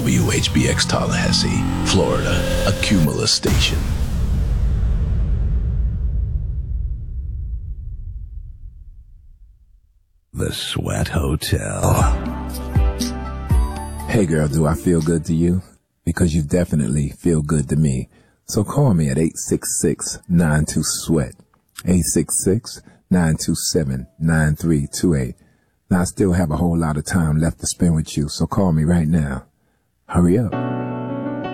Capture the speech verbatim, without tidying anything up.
W H B X Tallahassee, Florida, a Cumulus station. The Sweat Hotel. Hey girl, do I feel good to you? Because you definitely feel good to me. So call me at eight six six, nine two, SWEAT. eight six six, nine two seven, nine three two eight. Now I still have a whole lot of time left to spend with you, so call me right now. Hurry up.